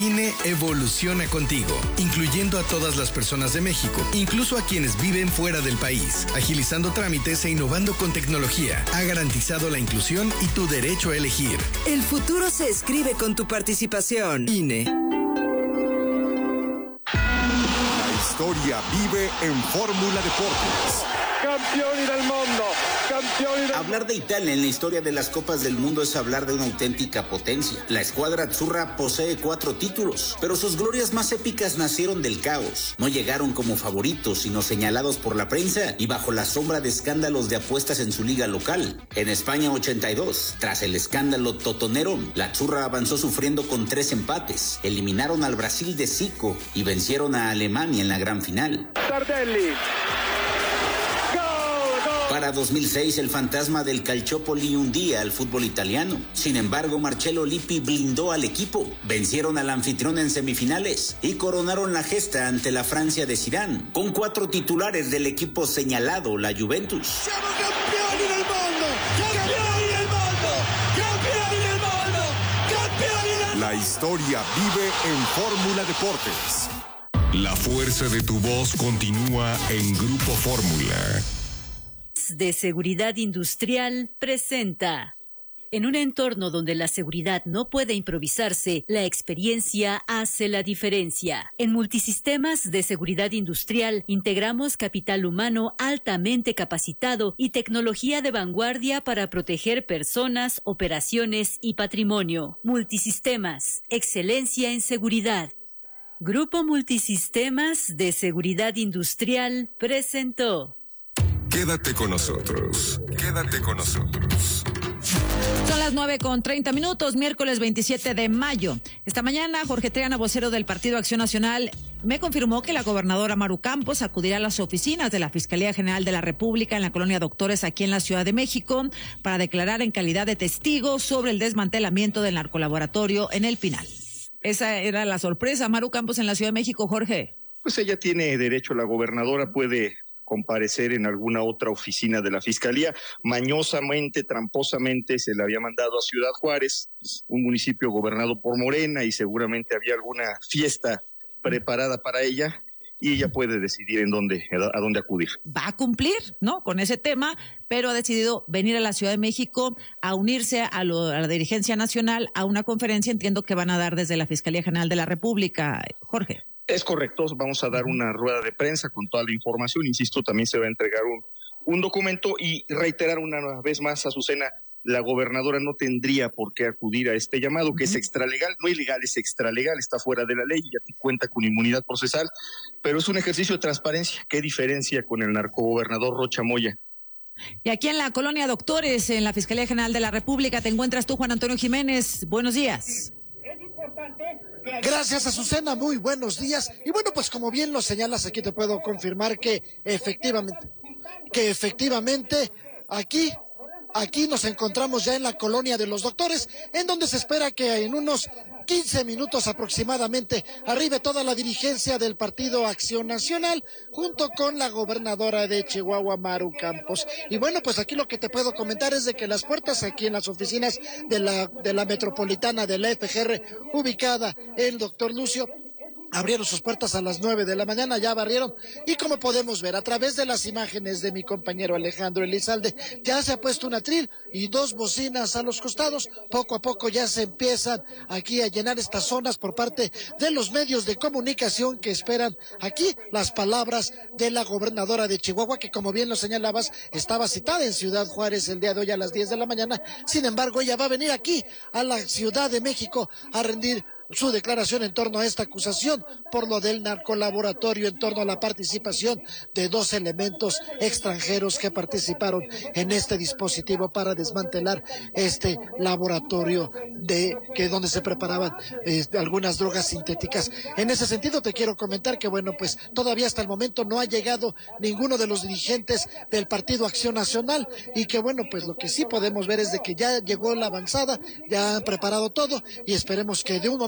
INE evoluciona contigo, incluyendo a todas las personas de México, incluso a quienes viven fuera del país, agilizando trámites e innovando con tecnología. Ha garantizado la inclusión y tu derecho a elegir. El futuro se escribe con tu participación. INE. La historia vive en Fórmula Deportes. Campioni del mundo, campioni del... Hablar de Italia en la historia de las Copas del Mundo es hablar de una auténtica potencia. La escuadra azzurra posee 4 títulos, pero sus glorias más épicas nacieron del caos. No llegaron como favoritos, sino señalados por la prensa y bajo la sombra de escándalos de apuestas en su liga local. En España 82, tras el escándalo totonero, la azzurra avanzó sufriendo con 3 empates. Eliminaron al Brasil de Zico y vencieron a Alemania en la gran final. Tardelli. Para 2006, el fantasma del Calciopoli hundía al fútbol italiano. Sin embargo, Marcello Lippi blindó al equipo. Vencieron al anfitrión en semifinales y coronaron la gesta ante la Francia de Zidane, con 4 titulares del equipo señalado, la Juventus. ¡Siamo campioni del mundo! ¡Campioni del mundo! ¡Campioni del mundo! ¡Campioni del mundo! La historia vive en Fórmula Deportes. La fuerza de tu voz continúa en Grupo Fórmula. De Seguridad Industrial presenta. En un entorno donde la seguridad no puede improvisarse, la experiencia hace la diferencia. En Multisistemas de Seguridad Industrial integramos capital humano altamente capacitado y tecnología de vanguardia para proteger personas, operaciones y patrimonio. Multisistemas, excelencia en seguridad. Grupo Multisistemas de Seguridad Industrial presentó. Quédate con nosotros. Quédate con nosotros. Son las 9:30, miércoles 27 de mayo. Esta mañana, Jorge Triana, vocero del Partido Acción Nacional, me confirmó que la gobernadora Maru Campos acudirá a las oficinas de la Fiscalía General de la República en la Colonia Doctores, aquí en la Ciudad de México, para declarar en calidad de testigo sobre el desmantelamiento del narcolaboratorio en El Pinal. Esa era la sorpresa. Maru Campos en la Ciudad de México, Jorge. Pues ella tiene derecho, la gobernadora puede comparecer en alguna otra oficina de la Fiscalía. Mañosamente, tramposamente, se le había mandado a Ciudad Juárez, un municipio gobernado por Morena, y seguramente había alguna fiesta preparada para ella, y ella puede decidir a dónde acudir. Va a cumplir, ¿no?, con ese tema, pero ha decidido venir a la Ciudad de México a unirse a la dirigencia nacional a una conferencia, entiendo que van a dar desde la Fiscalía General de la República. Jorge. Es correcto, vamos a dar una rueda de prensa con toda la información. Insisto, también se va a entregar un documento, y reiterar una vez más, Azucena, la gobernadora no tendría por qué acudir a este llamado, que es extralegal, no ilegal, es extralegal, está fuera de la ley, ya cuenta con inmunidad procesal, pero es un ejercicio de transparencia. ¿Qué diferencia con el narcogobernador Rocha Moya? Y aquí en la Colonia Doctores, en la Fiscalía General de la República, te encuentras tú, Juan Antonio Jiménez. Buenos días. Gracias, Azucena, muy buenos días. Y bueno, pues como bien lo señalas, aquí te puedo confirmar que efectivamente aquí nos encontramos ya en la Colonia de los Doctores, en donde se espera que en unos 15 minutos aproximadamente arribe toda la dirigencia del Partido Acción Nacional, junto con la gobernadora de Chihuahua, Maru Campos. Y bueno, pues aquí lo que te puedo comentar es de que las puertas aquí en las oficinas de la metropolitana de la FGR, ubicada en Doctor Lucio, abrieron sus puertas a las 9 de la mañana, ya barrieron, y como podemos ver a través de las imágenes de mi compañero Alejandro Elizalde, ya se ha puesto un atril y 2 bocinas a los costados. Poco a poco ya se empiezan aquí a llenar estas zonas por parte de los medios de comunicación que esperan aquí las palabras de la gobernadora de Chihuahua, que como bien lo señalabas, estaba citada en Ciudad Juárez el día de hoy a las 10 de la mañana. Sin embargo, ella va a venir aquí a la Ciudad de México a rendir su declaración en torno a esta acusación por lo del narcolaboratorio, en torno a la participación de 2 elementos extranjeros que participaron en este dispositivo para desmantelar este laboratorio donde se preparaban algunas drogas sintéticas. En ese sentido te quiero comentar que bueno, pues todavía hasta el momento no ha llegado ninguno de los dirigentes del Partido Acción Nacional, y que bueno, pues lo que sí podemos ver es de que ya llegó la avanzada, ya han preparado todo, y esperemos que de un momento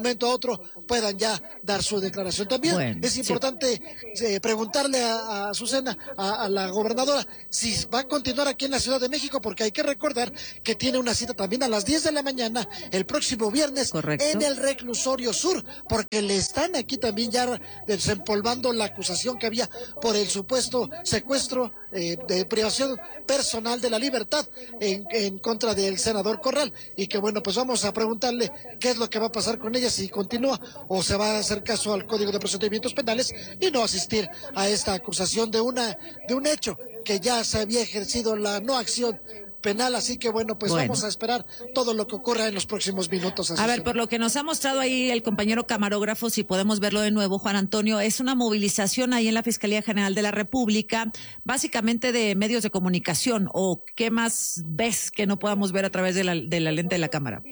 momento a otro puedan ya dar su declaración. También es importante preguntarle a Azucena, a la gobernadora, si va a continuar aquí en la Ciudad de México, porque hay que recordar que tiene una cita también a las 10 de la mañana el próximo viernes en el Reclusorio Sur, porque le están aquí también ya desempolvando la acusación que había por el supuesto secuestro de privación personal de la libertad en contra del senador Corral, y que bueno, pues vamos a preguntarle qué es lo que va a pasar con ella, si continúa o se va a hacer caso al Código de Procedimientos Penales y no asistir a esta acusación de un hecho que ya se había ejercido la no acción penal. Así que bueno, pues vamos a esperar todo lo que ocurra en los próximos minutos. A ver, por lo que nos ha mostrado ahí el compañero camarógrafo, si podemos verlo de nuevo, Juan Antonio, es una movilización ahí en la Fiscalía General de la República, básicamente de medios de comunicación, o qué más ves que no podamos ver a través de la lente de la cámara.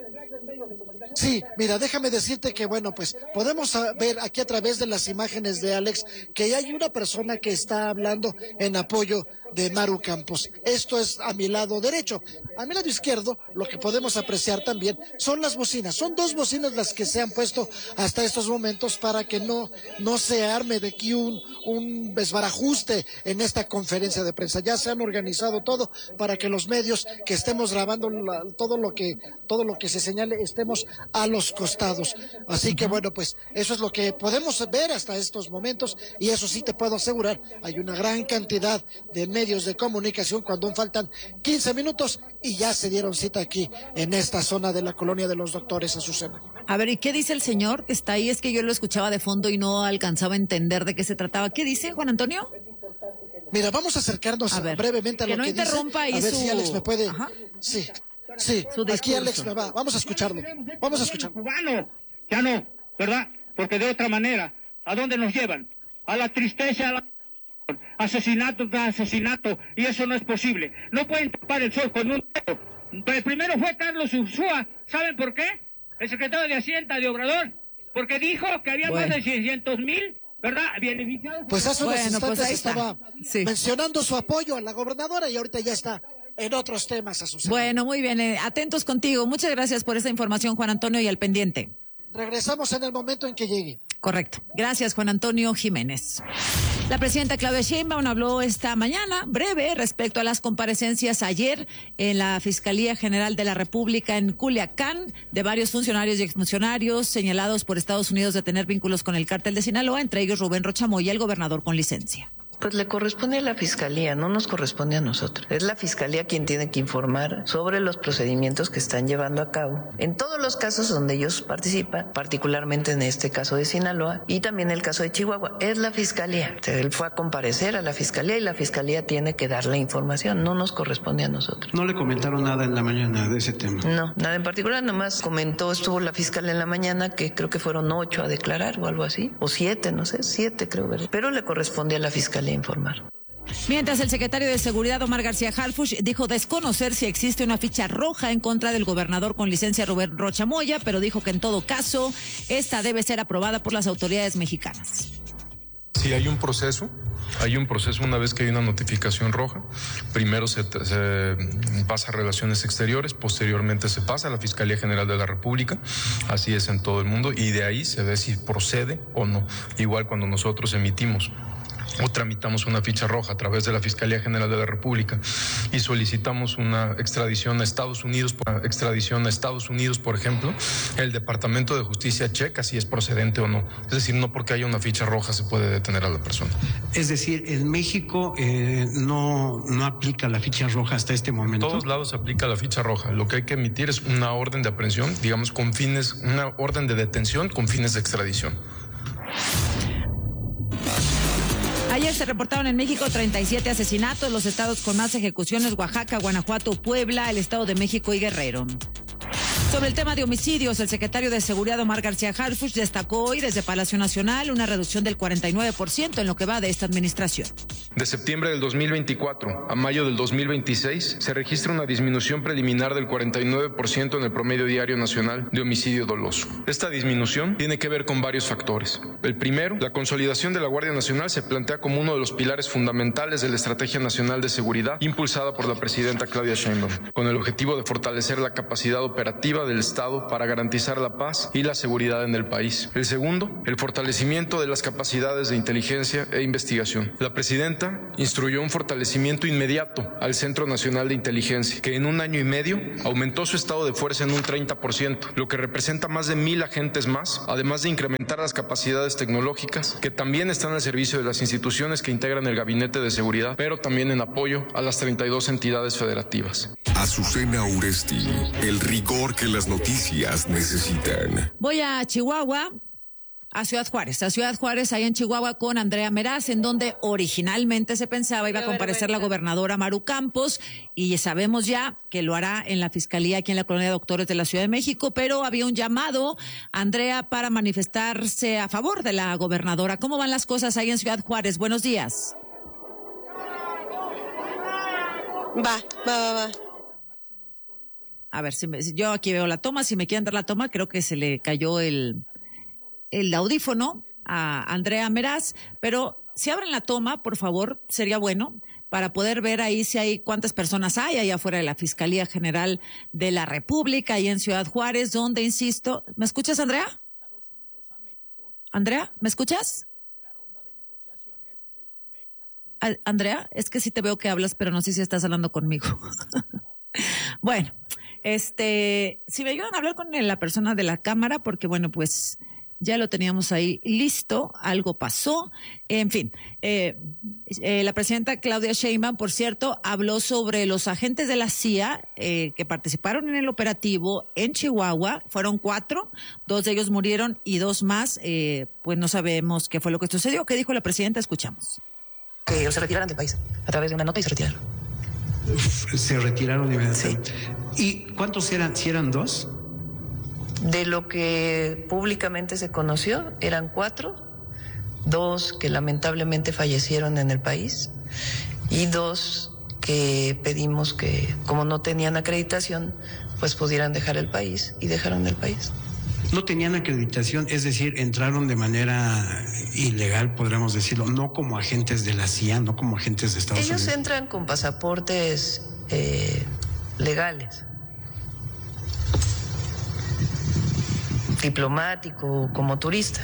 Sí, mira, déjame decirte que bueno, pues podemos ver aquí a través de las imágenes de Alex que hay una persona que está hablando en apoyo de Maru Campos. Esto es a mi lado derecho. A mi lado izquierdo, lo que podemos apreciar también son las bocinas. Son 2 bocinas las que se han puesto hasta estos momentos para que no se arme de aquí un desbarajuste en esta conferencia de prensa. Ya se han organizado todo para que los medios que estemos grabando todo lo que se señale estemos a los costados. Así que bueno, pues eso es lo que podemos ver hasta estos momentos, y eso sí te puedo asegurar, hay una gran cantidad de medios de comunicación cuando aún faltan 15 minutos y ya se dieron cita aquí en esta zona de la Colonia de los Doctores, Azucena. A ver, ¿y qué dice el señor que está ahí? Es que yo lo escuchaba de fondo y no alcanzaba a entender de qué se trataba. ¿Qué dice, Juan Antonio? Mira, vamos a acercarnos brevemente a lo que dice. Que no interrumpa ahí a ver si Alex me puede... Ajá. Sí, aquí Alex me va. Vamos a escucharlo. Cubano, ya no, ¿verdad? Porque de otra manera, ¿a dónde nos llevan? A la tristeza, asesinato tras asesinato, y eso no es posible. No pueden tapar el sol con un dedo. El primero fue Carlos Ursúa. ¿Saben por qué? El secretario de Hacienda de Obrador, porque dijo que había más de 600,000, ¿verdad?, beneficiados. Pues hace unos instantes estaba mencionando su apoyo a la gobernadora y ahorita ya está en otros temas, Azucena. Bueno, muy bien, atentos contigo. Muchas gracias por esta información, Juan Antonio, y al pendiente. Regresamos en el momento en que llegue. Correcto. Gracias, Juan Antonio Jiménez. La presidenta Claudia Sheinbaum habló esta mañana, breve, respecto a las comparecencias ayer en la Fiscalía General de la República en Culiacán de varios funcionarios y exfuncionarios señalados por Estados Unidos de tener vínculos con el cártel de Sinaloa, entre ellos Rubén Rocha Moya, el gobernador con licencia. Pues le corresponde a la Fiscalía, no nos corresponde a nosotros. Es la Fiscalía quien tiene que informar sobre los procedimientos que están llevando a cabo en todos los casos donde ellos participan, particularmente en este caso de Sinaloa y también el caso de Chihuahua. Es la Fiscalía. Él fue a comparecer a la Fiscalía y la Fiscalía tiene que dar la información, no nos corresponde a nosotros. ¿No le comentaron nada en la mañana de ese tema? No, nada en particular, nomás estuvo la fiscal en la mañana, que creo que fueron 8 a declarar o algo así, o 7, no sé, 7 creo, ¿verdad? Pero le corresponde a la Fiscalía informar. Mientras el secretario de Seguridad, Omar García Harfuch, dijo desconocer si existe una ficha roja en contra del gobernador con licencia Rubén Rocha Moya, pero dijo que en todo caso esta debe ser aprobada por las autoridades mexicanas. Sí, hay un proceso una vez que hay una notificación roja. Primero se pasa a Relaciones Exteriores, posteriormente se pasa a la Fiscalía General de la República, así es en todo el mundo, y de ahí se ve si procede o no. Igual cuando nosotros emitimos o tramitamos una ficha roja a través de la Fiscalía General de la República y solicitamos una extradición a Estados Unidos, por ejemplo, el Departamento de Justicia checa si es procedente o no. Es decir, no porque haya una ficha roja se puede detener a la persona. Es decir, en México no aplica la ficha roja hasta este momento. En todos lados se aplica la ficha roja. Lo que hay que emitir es una orden de aprehensión, digamos, una orden de detención con fines de extradición. Ayer se reportaron en México 37 asesinatos, los estados con más ejecuciones: Oaxaca, Guanajuato, Puebla, el Estado de México y Guerrero. Sobre el tema de homicidios, el secretario de Seguridad, Omar García Harfuch, destacó hoy desde Palacio Nacional una reducción del 49% en lo que va de esta administración. De septiembre del 2024 a mayo del 2026 se registra una disminución preliminar del 49% en el promedio diario nacional de homicidio doloso. Esta disminución tiene que ver con varios factores. El primero, la consolidación de la Guardia Nacional se plantea como uno de los pilares fundamentales de la Estrategia Nacional de Seguridad impulsada por la presidenta Claudia Sheinbaum, con el objetivo de fortalecer la capacidad operativa iniciativa del Estado para garantizar la paz y la seguridad en el país. El segundo, el fortalecimiento de las capacidades de inteligencia e investigación. La presidenta instruyó un fortalecimiento inmediato al Centro Nacional de Inteligencia, que en 1 año y medio aumentó su estado de fuerza en un 30%, lo que representa más de 1,000 agentes más, además de incrementar las capacidades tecnológicas que también están al servicio de las instituciones que integran el Gabinete de Seguridad, pero también en apoyo a las 32 entidades federativas. Azucena Uresti, el rigor que las noticias necesitan. Voy a Chihuahua, a Ciudad Juárez, ahí en Chihuahua, con Andrea Meraz, en donde originalmente se pensaba iba a comparecer la gobernadora Maru Campos, y sabemos ya que lo hará en la Fiscalía aquí en la Colonia de Doctores de la Ciudad de México, pero había un llamado, Andrea, para manifestarse a favor de la gobernadora. ¿Cómo van las cosas ahí en Ciudad Juárez? Buenos días. Va. A ver, yo aquí veo la toma, si me quieren dar la toma, creo que se le cayó el audífono a Andrea Meraz, pero si abren la toma, por favor, sería bueno para poder ver ahí si hay cuántas personas hay allá afuera de la Fiscalía General de la República, ahí en Ciudad Juárez, donde, insisto, ¿me escuchas, Andrea? Andrea, ¿me escuchas? Andrea, es que sí te veo que hablas, pero no sé si estás hablando conmigo. Bueno, si me ayudan a hablar con la persona de la cámara, porque bueno, pues ya lo teníamos ahí listo, algo pasó. En fin, la presidenta Claudia Sheinbaum, por cierto, habló sobre los agentes de la CIA que participaron en el operativo en Chihuahua. Fueron 4, 2 de ellos murieron y 2 más, pues no sabemos qué fue lo que sucedió. ¿Qué dijo la presidenta? Escuchamos. Que se retiraran del país a través de una nota y se retiraron. Se retiraron inmediatamente. Sí. ¿Y cuántos eran? ¿Si eran 2? De lo que públicamente se conoció, eran 4, 2 que lamentablemente fallecieron en el país y 2 que pedimos que, como no tenían acreditación, pues pudieran dejar el país, y dejaron el país. No tenían acreditación, es decir, entraron de manera ilegal, podríamos decirlo, no como agentes de la CIA, no como agentes de Estados Unidos. Ellos entran con pasaportes legales, diplomático, como turista.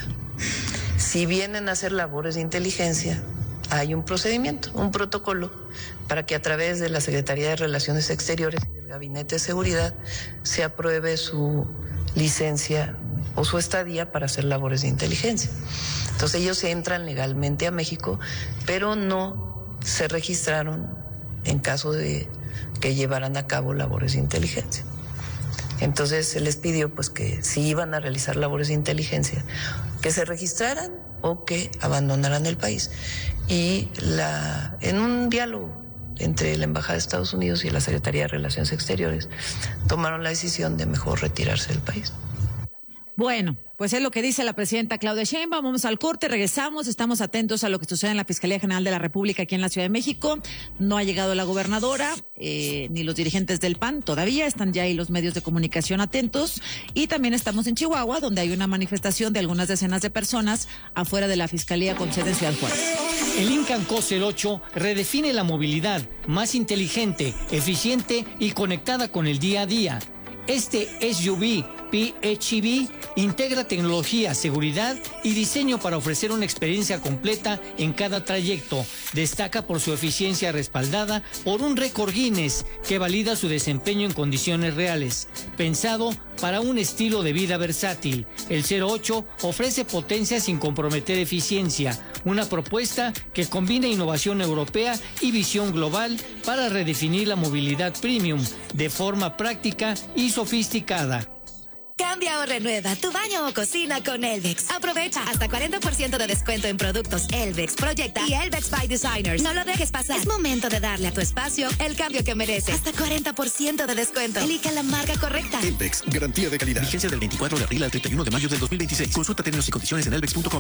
Si vienen a hacer labores de inteligencia, hay un procedimiento, un protocolo, para que a través de la Secretaría de Relaciones Exteriores y del Gabinete de Seguridad se apruebe su licencia o su estadía para hacer labores de inteligencia. Entonces ellos entran legalmente a México, pero no se registraron en caso de que llevaran a cabo labores de inteligencia. Entonces se les pidió pues que si iban a realizar labores de inteligencia, que se registraran o que abandonaran el país. Y en un diálogo entre la Embajada de Estados Unidos y la Secretaría de Relaciones Exteriores, tomaron la decisión de mejor retirarse del país. Bueno, pues es lo que dice la presidenta Claudia Sheinbaum. Vamos al corte, regresamos, estamos atentos a lo que sucede en la Fiscalía General de la República aquí en la Ciudad de México. No ha llegado la gobernadora, ni los dirigentes del PAN todavía, están ya ahí los medios de comunicación atentos. Y también estamos en Chihuahua, donde hay una manifestación de algunas decenas de personas afuera de la Fiscalía con sede en Ciudad Juárez. El Incan Coastal 8 redefine la movilidad, más inteligente, eficiente y conectada con el día a día. Este SUV PHEV integra tecnología, seguridad y diseño para ofrecer una experiencia completa en cada trayecto. Destaca por su eficiencia respaldada por un récord Guinness que valida su desempeño en condiciones reales. Pensado para un estilo de vida versátil, el 08 ofrece potencia sin comprometer eficiencia, una propuesta que combina innovación europea y visión global para redefinir la movilidad premium de forma práctica y sofisticada. Cambia o renueva tu baño o cocina con Elvex. Aprovecha hasta 40% de descuento en productos Elvex, Proyecta y Elvex by Designers. No lo dejes pasar. Es momento de darle a tu espacio el cambio que merece. Hasta 40% de descuento. Elija la marca correcta. Elvex, garantía de calidad. Vigencia del 24 de abril al 31 de mayo del 2026. Consulta términos y condiciones en elvex.com.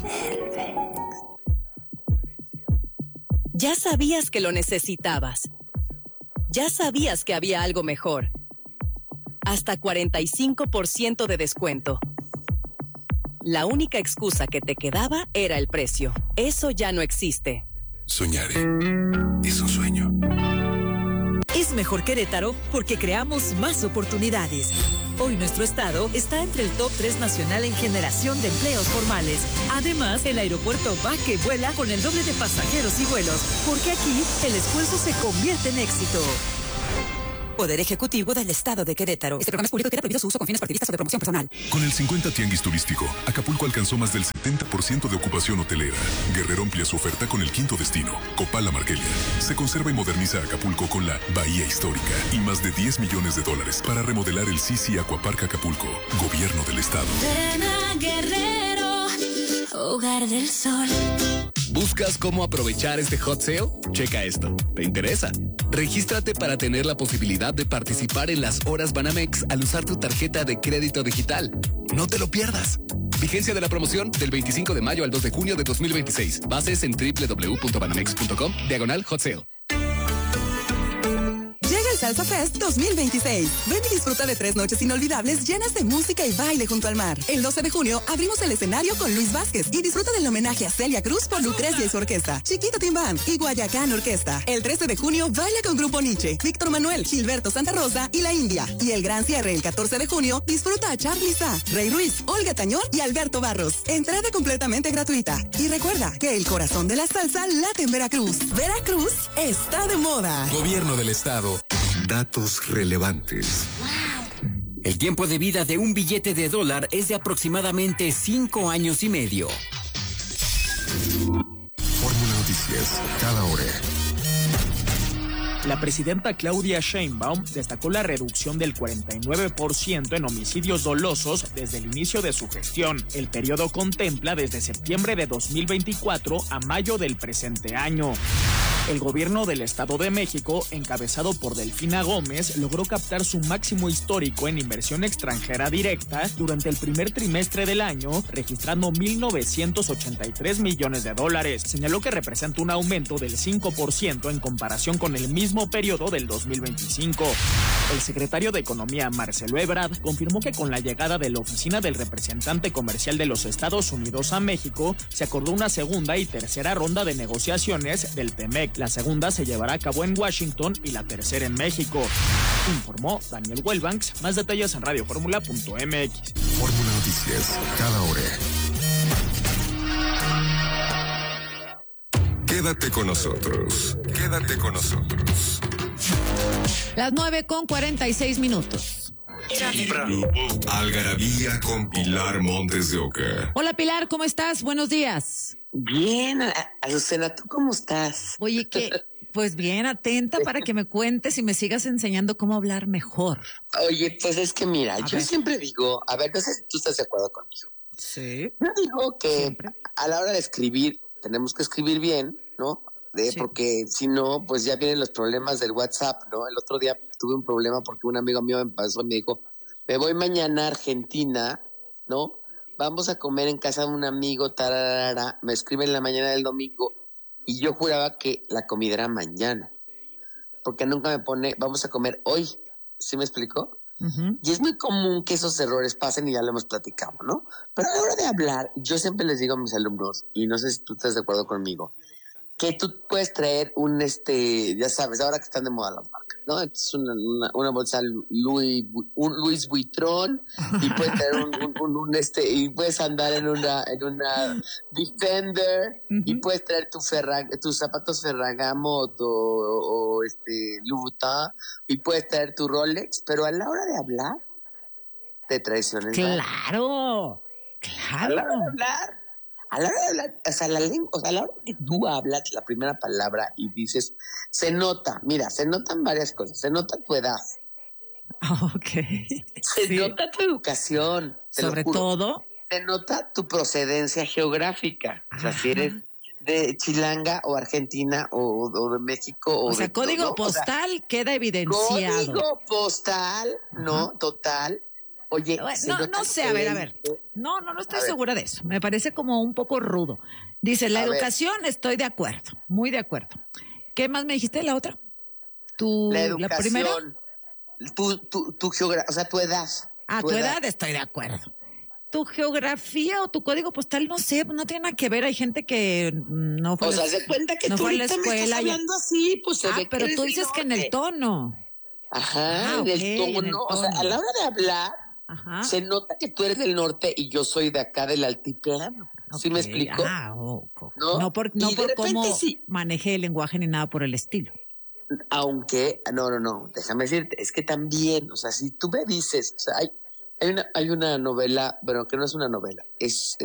Ya sabías que lo necesitabas. Ya sabías que había algo mejor. Hasta 45% de descuento. La única excusa que te quedaba era el precio. Eso ya no existe. Soñar es un sueño. Es mejor Querétaro porque creamos más oportunidades. Hoy nuestro estado está entre el top 3 nacional en generación de empleos formales. Además, el aeropuerto va que vuela con el doble de pasajeros y vuelos, porque aquí el esfuerzo se convierte en éxito. Poder Ejecutivo del Estado de Querétaro. Este programa es público y queda prohibido su uso con fines partidistas o de promoción personal. Con el 50 Tianguis Turístico, Acapulco alcanzó más del 70% de ocupación hotelera. Guerrero amplia su oferta con el quinto destino, Copala Marquelia. Se conserva y moderniza Acapulco con la Bahía Histórica y más de $10 millones para remodelar el Sisi Aquapark Acapulco. Gobierno del Estado. Guerrero, hogar del sol. ¿Buscas cómo aprovechar este hot sale? Checa esto. ¿Te interesa? Regístrate para tener la posibilidad de participar en las horas Banamex al usar tu tarjeta de crédito digital. No te lo pierdas. Vigencia de la promoción del 25 de mayo al 2 de junio de 2026. Bases en www.banamex.com/hot sale. Llega el Salsa Fest 2026. Ven y disfruta de 3 noches inolvidables llenas de música y baile junto al mar. El 12 de junio abrimos el escenario con Luis Vázquez y disfruta del homenaje a Celia Cruz por Lucrecia y su orquesta, Chiquito Team Band y Guayacán Orquesta. El 13 de junio baila con Grupo Nietzsche, Víctor Manuel, Gilberto Santa Rosa y La India. Y el gran cierre el 14 de junio disfruta a Charly Sá, Rey Ruiz, Olga Tañón y Alberto Barros. Entrada completamente gratuita. Y recuerda que el corazón de la salsa late en Veracruz. Veracruz está de moda. Gobierno del Estado. Datos relevantes. El tiempo de vida de un billete de $1 es de aproximadamente 5 años y medio. Fórmula Noticias, cada hora. La presidenta Claudia Sheinbaum destacó la reducción del 49% en homicidios dolosos desde el inicio de su gestión. El periodo contempla desde septiembre de 2024 a mayo del presente año. El gobierno del Estado de México, encabezado por Delfina Gómez, logró captar su máximo histórico en inversión extranjera directa durante el primer trimestre del año, registrando $1,983 millones. Señaló que representa un aumento del 5% en comparación con el mismo periodo del 2025. El secretario de Economía, Marcelo Ebrard, confirmó que con la llegada de la oficina del representante comercial de los Estados Unidos a México, se acordó una segunda y tercera ronda de negociaciones del TEMEC. La segunda se llevará a cabo en Washington y la tercera en México. Informó Daniel Wellbanks. Más detalles en radioformula.mx. Fórmula Noticias, cada hora. Quédate con nosotros. Quédate con nosotros. Las 9:46. Algarabía con Pilar Montes de Oca. Hola Pilar, ¿cómo estás? Buenos días. Bien, Azucena, ¿tú cómo estás? Oye, pues bien, atenta para que me cuentes y me sigas enseñando cómo hablar mejor. Oye, pues es que mira, yo siempre digo, a ver, no sé si tú estás de acuerdo conmigo. Sí. Yo digo que a la hora de escribir, tenemos que escribir bien, ¿no? Porque si no, pues ya vienen los problemas del WhatsApp, ¿no? El otro día tuve un problema porque un amigo mío me pasó y me dijo, me voy mañana a Argentina, ¿no? Vamos a comer en casa de un amigo, tararara. Me escribe en la mañana del domingo y yo juraba que la comida era mañana, porque nunca me pone, vamos a comer hoy. ¿Sí me explicó? Uh-huh. Y es muy común que esos errores pasen y ya lo hemos platicado, ¿no? Pero a la hora de hablar, yo siempre les digo a mis alumnos, y no sé si tú estás de acuerdo conmigo, que tú puedes traer ya sabes, ahora que están de moda las marcas, ¿no? Es una bolsa Louis Vuitton y puedes traer y puedes andar en una Defender, uh-huh, y puedes traer tus zapatos Ferragamo o Louboutin y puedes traer tu Rolex, pero a la hora de hablar te traiciones. Claro. A la hora de hablar, o sea, la lengua, o sea, a la hora que tú hablas la primera palabra y dices, se notan varias cosas, se nota tu edad. Okay. Se nota tu educación. Sobre todo. Se nota tu procedencia geográfica. Ajá. O sea, si eres de Chilanga o Argentina o de México. O sea, código postal queda evidenciado. Código postal, ¿no? Ajá. Total. Oye, no sé, a ver. No estoy segura de eso. Me parece como un poco rudo. Dice, la educación, estoy de acuerdo, muy de acuerdo. ¿Qué más me dijiste? ¿La otra? La educación. ¿La primera? Tu geografía, o sea, tu edad. Tu edad estoy de acuerdo. Tu geografía o tu código postal, no sé, no tiene nada que ver. Hay gente que no fue. O sea, se cuenta que no tú fue a la escuela me estás hablando así, pues se ve pero que tú dices que en el tono. Ajá, en el tono. O sea, a la hora de hablar, Ajá. Se nota que tú eres del norte y yo soy de acá del altiplano. ¿Sí me explico? No por cómo manejé el lenguaje ni nada por el estilo. Aunque, no, déjame decirte, es que también, o sea, si tú me dices, o sea, hay una novela, bueno, que no es una novela, es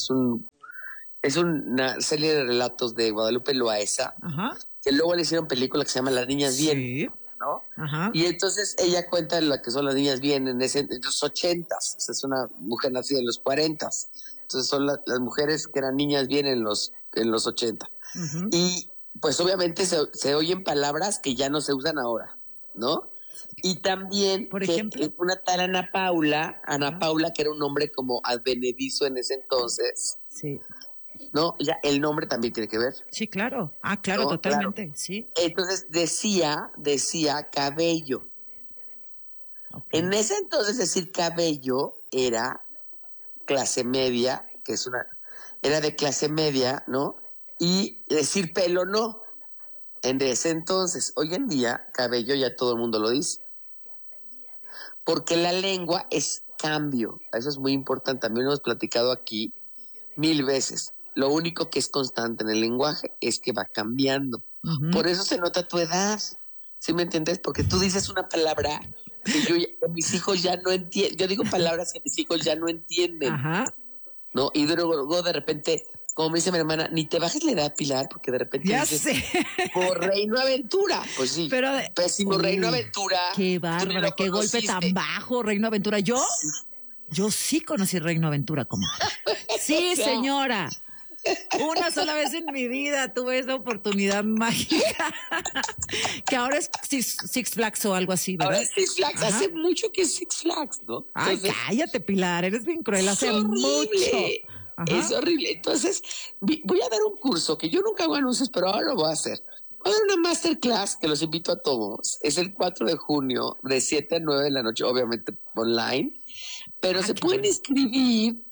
una serie de relatos de Guadalupe Loaesa, que luego le hicieron película que se llama Las Niñas Bien, ¿no? Ajá. Y entonces ella cuenta lo que son las niñas bien en los 80s, o sea, es una mujer nacida en los 40s, entonces son las mujeres que eran niñas bien en los 80. Y pues obviamente se oyen palabras que ya no se usan ahora, ¿no? Y también, por ejemplo, una tal Ana Paula, que era un nombre como advenedizo en ese entonces. Sí. ¿No? Ya el nombre también tiene que ver. Sí, claro. Claro, ¿no? Totalmente, claro. Sí. Entonces decía cabello. Okay. En ese entonces decir cabello era clase media, era de clase media, ¿no? Y decir pelo no. En ese entonces, hoy en día, cabello ya todo el mundo lo dice. Porque la lengua es cambio. Eso es muy importante. También lo hemos platicado aquí 1000 veces. Lo único que es constante en el lenguaje es que va cambiando. Por eso se nota tu edad. ¿Sí me entiendes? Porque tú dices una palabra que mis hijos ya no entienden. Yo digo palabras que mis hijos ya no entienden. Ajá. ¿No? Y luego de repente, como me dice mi hermana, ni te bajes la edad, Pilar, porque de repente ya dices, sé. por Reino Aventura. Pues sí, pero pésimo Reino Aventura. Qué bárbaro, qué golpe tan bajo, Reino Aventura. Yo sí conocí Reino Aventura, comadre. Sí, señora. Una sola vez en mi vida tuve esa oportunidad mágica. Que ahora es Six Flags o algo así, ¿verdad? Ahora es Six Flags. Hace mucho que es Six Flags, ¿no? Entonces, ay, cállate, Pilar, eres bien cruel. Hace mucho. Es horrible. Entonces, voy a dar un curso que yo nunca hago anuncios, pero ahora lo voy a hacer. Voy a dar una masterclass que los invito a todos. Es el 4 de junio, de 7 a 9 de la noche, obviamente online. Pero se pueden inscribir,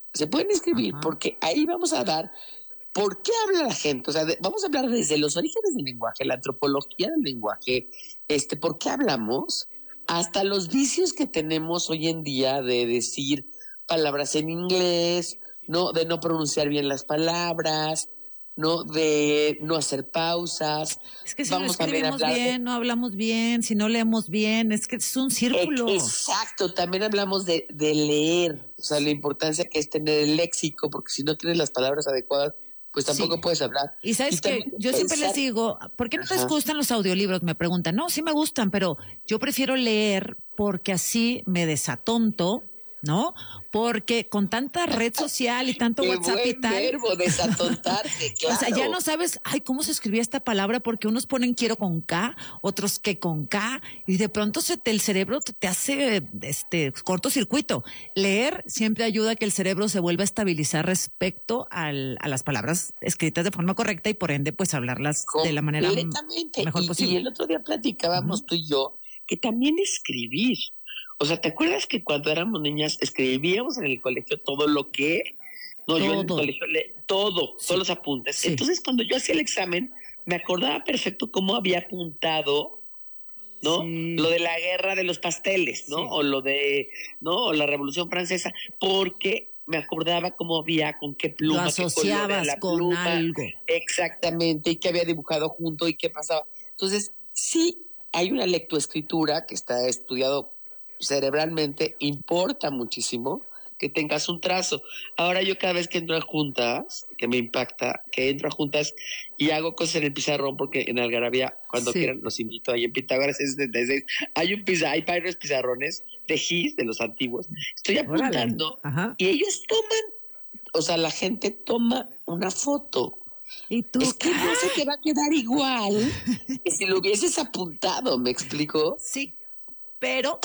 porque ahí vamos a dar por qué habla la gente. O sea, vamos a hablar desde los orígenes del lenguaje, la antropología del lenguaje, por qué hablamos, hasta los vicios que tenemos hoy en día de decir palabras en inglés, ¿no? De no pronunciar bien las palabras, ¿no? De no hacer pausas. Es que si no escribimos bien, no hablamos bien, si no leemos bien, es que es un círculo. Exacto, también hablamos de leer, o sea, la importancia que es tener el léxico, porque si no tienes las palabras adecuadas, pues tampoco puedes hablar. Y sabes que yo siempre les digo, ¿por qué no te gustan los audiolibros? Me preguntan. No, sí me gustan, pero yo prefiero leer porque así me desatonto, ¿no? Porque con tanta red social y tanto WhatsApp y tal. Verbo, desatontarte, claro. O sea, ya no sabes, cómo se escribía esta palabra, porque unos ponen quiero con K, otros que con K, y de pronto el cerebro te hace cortocircuito. Leer siempre ayuda a que el cerebro se vuelva a estabilizar respecto a las palabras escritas de forma correcta y por ende, pues hablarlas de la manera mejor posible. Y el otro día platicábamos tú y yo que también escribir. O sea, ¿te acuerdas que cuando éramos niñas escribíamos en el colegio todo lo que? No, yo en el colegio todos los apuntes. Sí. Entonces, cuando yo hacía el examen, me acordaba perfecto cómo había apuntado, ¿no? Sí. Lo de la guerra de los pasteles, ¿no? Sí. O lo de, ¿no? O la Revolución Francesa, porque me acordaba cómo había, con qué pluma, lo asociabas la con pluma, algo. Exactamente, y qué había dibujado junto y qué pasaba. Entonces, sí hay una lectoescritura que está estudiado cerebralmente, importa muchísimo que tengas un trazo. Ahora yo cada vez que entro a juntas, que me impacta, que entro a juntas y hago cosas en el pizarrón, porque en Algarabía, cuando quieran, los invito ahí en Pitágoras 76, hay varios pizarrones de GIS, de los antiguos. Estoy apuntando y ellos toman, o sea, la gente toma una foto. ¿Y tú? Es que no se te va a quedar igual que si lo hubieses apuntado, ¿me explico? Sí, pero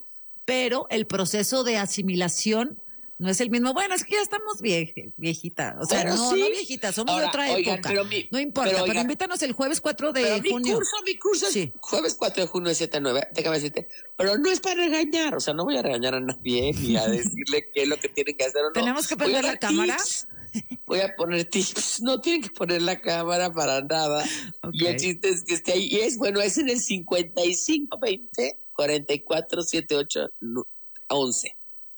el proceso de asimilación no es el mismo. Bueno, es que ya estamos viejita. O sea, no viejita, somos de otra época. No importa, pero invítanos el jueves 4 de junio. Mi curso es jueves 4 de junio de 7 a 9, déjame decirte. Pero no es para regañar, o sea, no voy a regañar a nadie ni a decirle qué es lo que tienen que hacer o no. ¿Tenemos que prender la cámara? Voy a poner tips. No tienen que poner la cámara para nada. Okay. Y el chiste es que esté ahí. Y es en el 5520 44 78 11.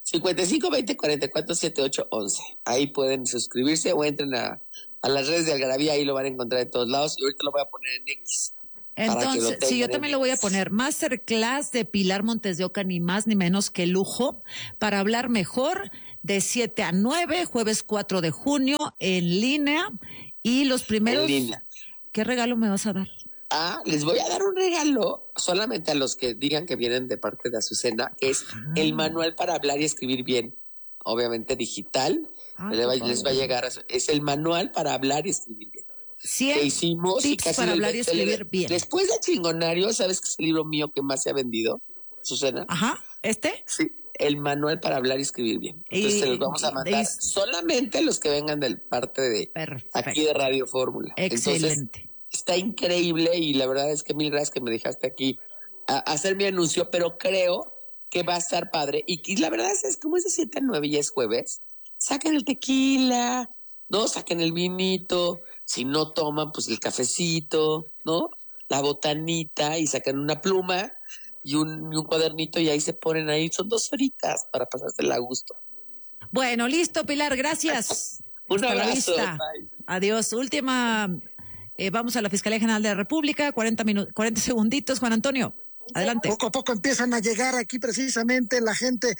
55 20 44 78 11. Ahí pueden suscribirse o entren a las redes de Algarabía, ahí lo van a encontrar de todos lados. Y ahorita lo voy a poner en X. Entonces, sí, yo también lo voy a poner. Masterclass de Pilar Montes de Oca, ni más ni menos que lujo, para hablar mejor, de 7 a 9, jueves 4 de junio, en línea. Y los primeros... En línea. ¿Qué regalo me vas a dar? Les voy a dar un regalo solamente a los que digan que vienen de parte de Azucena, que es el manual para hablar y escribir bien. Obviamente digital. Les va a llegar, es el manual para hablar y escribir bien. 100 que hicimos tips y para hablar y escribir bien. Después de Chingonario, ¿sabes qué es el libro mío que más se ha vendido, Susana? Ajá, Sí, el manual para hablar y escribir bien. Entonces se los vamos a mandar solamente los que vengan del parte de aquí de Radio Fórmula. Excelente. Entonces, está increíble y la verdad es que mil gracias que me dejaste aquí a hacer mi anuncio, pero creo que va a estar padre. Y la verdad es como es de 7 a 9 y es jueves, saquen el tequila, ¿no? Saquen el vinito. Si no toman, pues el cafecito, ¿no? La botanita y sacan una pluma y un cuadernito y ahí se ponen ahí. Son 2 horitas para pasársela a gusto. Bueno, listo, Pilar, gracias. Un Hasta abrazo. la vista. Adiós. Última, vamos a la Fiscalía General de la República, 40 segunditos, Juan Antonio. Adelante. Poco a poco empiezan a llegar aquí precisamente la gente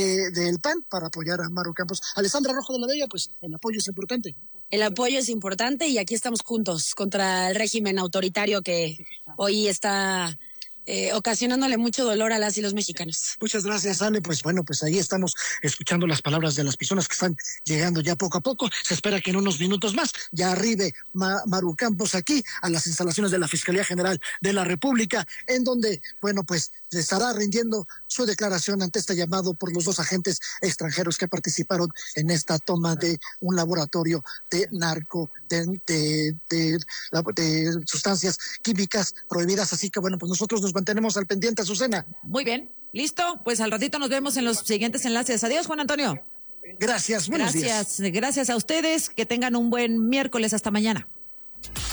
del PAN para apoyar a Maru Campos. Alessandra Rojo de la Vega, pues el apoyo es importante. El apoyo es importante y aquí estamos juntos contra el régimen autoritario que hoy está ocasionándole mucho dolor a las y los mexicanos. Muchas gracias, Ale. Pues bueno, pues ahí estamos escuchando las palabras de las personas que están llegando ya poco a poco. Se espera que en unos minutos más ya arribe Maru Campos aquí a las instalaciones de la Fiscalía General de la República, en donde, bueno, pues le estará rindiendo su declaración ante este llamado por los 2 agentes extranjeros que participaron en esta toma de un laboratorio de de sustancias químicas prohibidas. Así que bueno, pues nosotros nos mantenemos al pendiente, Azucena. Muy bien, listo. Pues al ratito nos vemos en los siguientes enlaces. Adiós, Juan Antonio. Gracias, buenos días. Gracias a ustedes. Que tengan un buen miércoles. Hasta mañana.